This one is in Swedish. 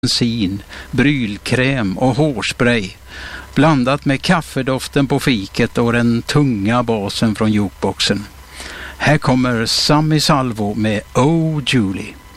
bensin, brylkräm och hårspray blandat med kaffedoften på fiket och den tunga basen från jukeboxen. Här kommer Sammy Salvo med Oh Julie.